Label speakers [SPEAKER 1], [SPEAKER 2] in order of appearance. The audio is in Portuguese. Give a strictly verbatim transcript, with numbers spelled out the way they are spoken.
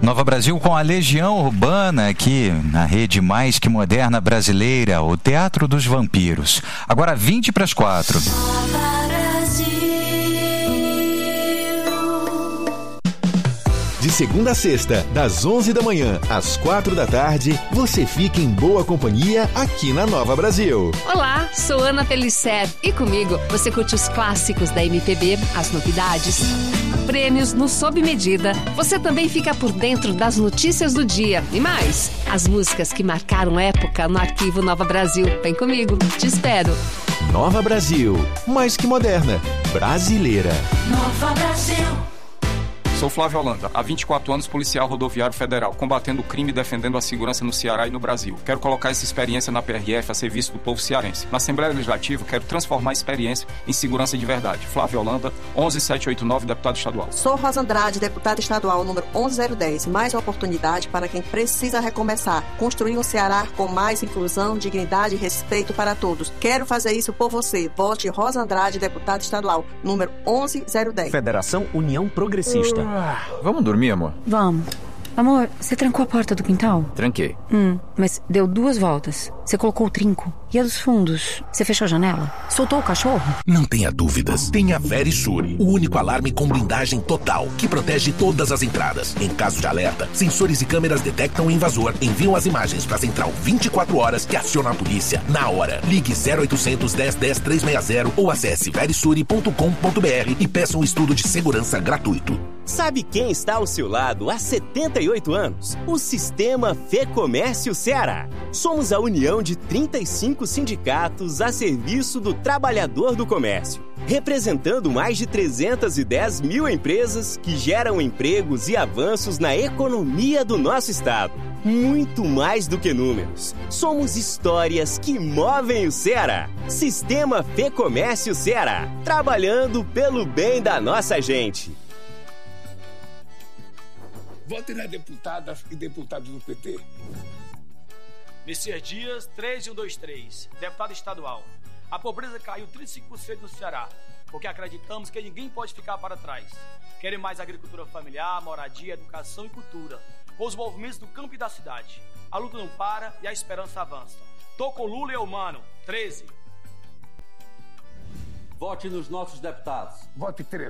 [SPEAKER 1] Nova Brasil com a Legião Urbana aqui na rede mais que moderna brasileira, o Teatro dos Vampiros. Agora vinte para as quatro.
[SPEAKER 2] De segunda a sexta, das onze da manhã às quatro da tarde, você fica em boa companhia aqui na Nova Brasil.
[SPEAKER 3] Olá, sou Ana Pellicer e comigo você curte os clássicos da M P B, as novidades, prêmios no Sob Medida. Você também fica por dentro das notícias do dia e mais, as músicas que marcaram época no Arquivo Nova Brasil. Vem comigo, te espero.
[SPEAKER 2] Nova Brasil, mais que moderna, brasileira.
[SPEAKER 4] Nova Brasil.
[SPEAKER 5] Sou Flávio Holanda, há vinte e quatro anos policial rodoviário federal, combatendo o crime e defendendo a segurança no Ceará e no Brasil. Quero colocar essa experiência na P R F a serviço do povo cearense. Na Assembleia Legislativa, quero transformar a experiência em segurança de verdade. Flávio Holanda, onze mil setecentos e oitenta e nove, deputado estadual.
[SPEAKER 6] Sou Rosa Andrade, deputada estadual, número onze mil dez. Mais uma oportunidade para quem precisa recomeçar. Construir um Ceará com mais inclusão, dignidade e respeito para todos. Quero fazer isso por você. Vote Rosa Andrade, deputada estadual, número onze mil dez.
[SPEAKER 7] Federação União Progressista.
[SPEAKER 8] Vamos dormir, amor?
[SPEAKER 9] Vamos. Amor, você trancou a porta do quintal?
[SPEAKER 8] Tranquei.
[SPEAKER 9] Hum, mas deu duas voltas. Você colocou o trinco. E a dos fundos? Você fechou a janela? Soltou o cachorro?
[SPEAKER 10] Não tenha dúvidas. Tenha Verisure, o único alarme com blindagem total, que protege todas as entradas. Em caso de alerta, sensores e câmeras detectam o invasor, enviam as imagens para a central vinte e quatro horas que aciona a polícia na hora. Ligue zero oitocentos, dez, dez, trezentos e sessenta ou acesse verisure ponto com ponto b r e peça um estudo de segurança gratuito.
[SPEAKER 11] Sabe quem está ao seu lado há setenta e oito anos? O Sistema Fê Comércio Ceará. Somos a união de trinta e cinco sindicatos a serviço do trabalhador do comércio, representando mais de trezentas e dez mil empresas que geram empregos e avanços na economia do nosso estado. Muito mais do que números. Somos histórias que movem o Ceará. Sistema Fê Comércio Ceará. Trabalhando pelo bem da nossa gente.
[SPEAKER 12] Vote nas deputadas e deputados do P T.
[SPEAKER 13] Messias Dias, três mil cento e vinte e três, deputado estadual. A pobreza caiu trinta e cinco por cento no Ceará, porque acreditamos que ninguém pode ficar para trás. Querem mais agricultura familiar, moradia, educação e cultura, com os movimentos do campo e da cidade. A luta não para e a esperança avança. Tô com Lula e Humano, treze.
[SPEAKER 14] Vote nos nossos deputados.
[SPEAKER 12] Vote treze.